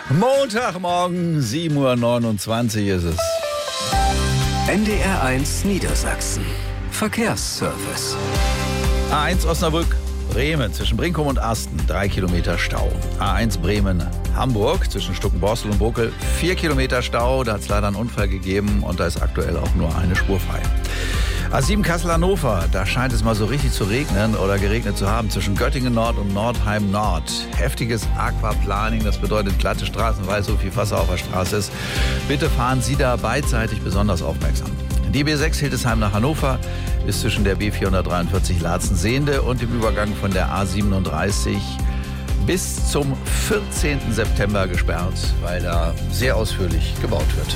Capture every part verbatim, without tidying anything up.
Montagmorgen, sieben Uhr neunundzwanzig ist es. N D R eins Niedersachsen. Verkehrsservice. A eins Osnabrück, Bremen zwischen Brinkum und Asten, drei Kilometer Stau. A eins Bremen-Hamburg zwischen Stuckenborstel und Bruckel, vier Kilometer Stau. Da hat es leider einen Unfall gegeben und da ist aktuell auch nur eine Spur frei. A sieben Kassel-Hannover, da scheint es mal so richtig zu regnen oder geregnet zu haben zwischen Göttingen Nord und Nordheim Nord. Heftiges Aquaplaning, das bedeutet glatte Straßen, weil so viel Wasser auf der Straße ist. Bitte fahren Sie da beidseitig besonders aufmerksam. Die B sechs Hildesheim nach Hannover ist zwischen der B vierhundertdreiundvierzig Laatzen-Sehnde und dem Übergang von der A siebenunddreißig bis zum vierzehnten September gesperrt, weil da sehr ausführlich gebaut wird.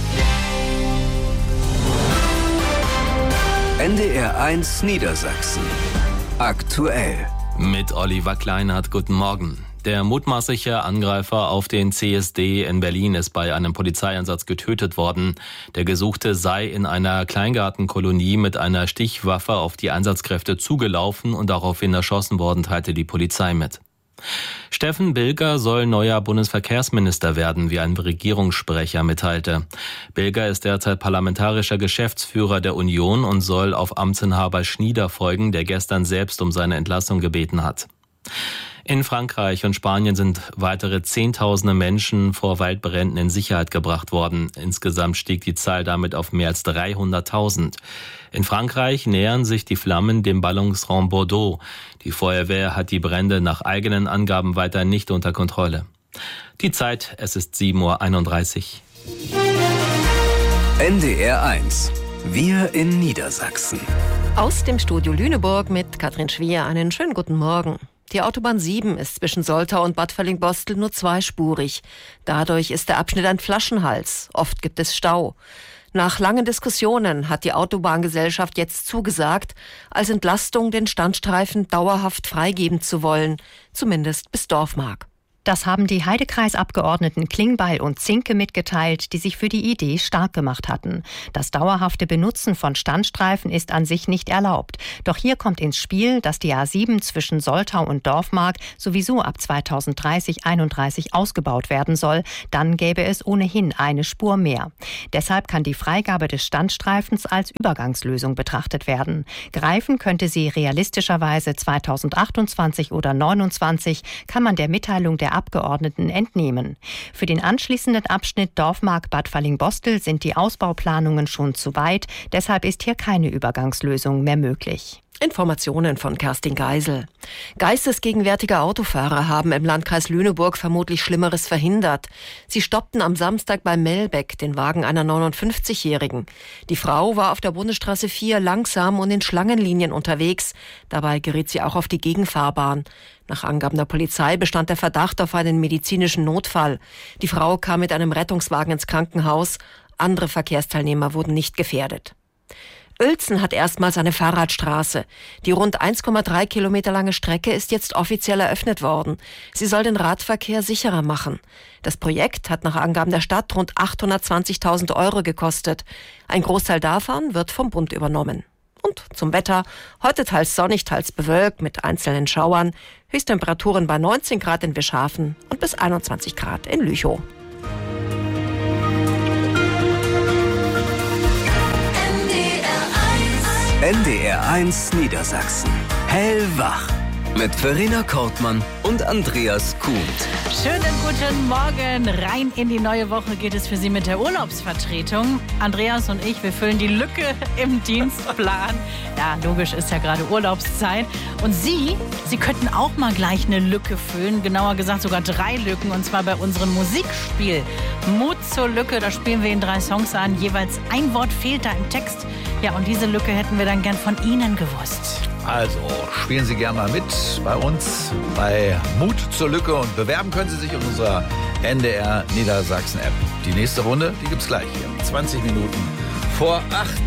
N D R eins Niedersachsen. Aktuell. Mit Oliver Kleinert, guten Morgen. Der mutmaßliche Angreifer auf den C S D in Berlin ist bei einem Polizeieinsatz getötet worden. Der Gesuchte sei in einer Kleingartenkolonie mit einer Stichwaffe auf die Einsatzkräfte zugelaufen und daraufhin erschossen worden, teilte die Polizei mit. Steffen Bilger soll neuer Bundesverkehrsminister werden, wie ein Regierungssprecher mitteilte. Bilger ist derzeit parlamentarischer Geschäftsführer der Union und soll auf Amtsinhaber Schnieder folgen, der gestern selbst um seine Entlassung gebeten hat. In Frankreich und Spanien sind weitere Zehntausende Menschen vor Waldbränden in Sicherheit gebracht worden. Insgesamt stieg die Zahl damit auf mehr als dreihunderttausend. In Frankreich nähern sich die Flammen dem Ballungsraum Bordeaux. Die Feuerwehr hat die Brände nach eigenen Angaben weiter nicht unter Kontrolle. Die Zeit, es ist sieben Uhr einunddreißig. N D R eins. Wir in Niedersachsen. Aus dem Studio Lüneburg mit Katrin Schwier einen schönen guten Morgen. Die Autobahn sieben ist zwischen Soltau und Bad Völling-Bostel nur zweispurig. Dadurch ist der Abschnitt ein Flaschenhals. Oft gibt es Stau. Nach langen Diskussionen hat die Autobahngesellschaft jetzt zugesagt, als Entlastung den Standstreifen dauerhaft freigeben zu wollen, zumindest bis Dorfmark. Das haben die Heidekreisabgeordneten Klingbeil und Zinke mitgeteilt, die sich für die Idee stark gemacht hatten. Das dauerhafte Benutzen von Standstreifen ist an sich nicht erlaubt. Doch hier kommt ins Spiel, dass die A sieben zwischen Soltau und Dorfmark sowieso ab zweitausenddreißig einunddreißig ausgebaut werden soll. Dann gäbe es ohnehin eine Spur mehr. Deshalb kann die Freigabe des Standstreifens als Übergangslösung betrachtet werden. Greifen könnte sie realistischerweise zweitausendachtundzwanzig oder neunundzwanzig, kann man der Mitteilung der Abgeordneten entnehmen. Für den anschließenden Abschnitt Dorfmark-Bad Völling-Bostel sind die Ausbauplanungen schon zu weit. Deshalb ist hier keine Übergangslösung mehr möglich. Informationen von Kerstin Geisel. Geistesgegenwärtige Autofahrer haben im Landkreis Lüneburg vermutlich Schlimmeres verhindert. Sie stoppten am Samstag bei Melbeck den Wagen einer neunundfünfzigjährigen. Die Frau war auf der Bundesstraße vier langsam und in Schlangenlinien unterwegs. Dabei geriet sie auch auf die Gegenfahrbahn. Nach Angaben der Polizei bestand der Verdacht auf einen medizinischen Notfall. Die Frau kam mit einem Rettungswagen ins Krankenhaus. Andere Verkehrsteilnehmer wurden nicht gefährdet. Uelzen hat erstmals eine Fahrradstraße. Die rund eins Komma drei Kilometer lange Strecke ist jetzt offiziell eröffnet worden. Sie soll den Radverkehr sicherer machen. Das Projekt hat nach Angaben der Stadt rund achthundertzwanzigtausend Euro gekostet. Ein Großteil davon wird vom Bund übernommen. Und zum Wetter. Heute teils sonnig, teils bewölkt mit einzelnen Schauern. Höchsttemperaturen bei neunzehn Grad in Wischhafen und bis einundzwanzig Grad in Lüchow. N D R eins Niedersachsen. Hellwach. Mit Verena Kortmann und Andreas Kuhnt. Schönen guten Morgen. Rein in die neue Woche geht es für Sie mit der Urlaubsvertretung. Andreas und ich, wir füllen die Lücke im Dienstplan. Ja, logisch, ist ja gerade Urlaubszeit. Und Sie, Sie könnten auch mal gleich eine Lücke füllen. Genauer gesagt sogar drei Lücken. Und zwar bei unserem Musikspiel. Mut zur Lücke, da spielen wir Ihnen drei Songs an. Jeweils ein Wort fehlt da im Text. Ja, und diese Lücke hätten wir dann gern von Ihnen gewusst. Also spielen Sie gerne mal mit bei uns bei Mut zur Lücke und bewerben können Sie sich in unserer N D R Niedersachsen App. Die nächste Runde, die gibt's gleich hier. zwanzig Minuten vor acht.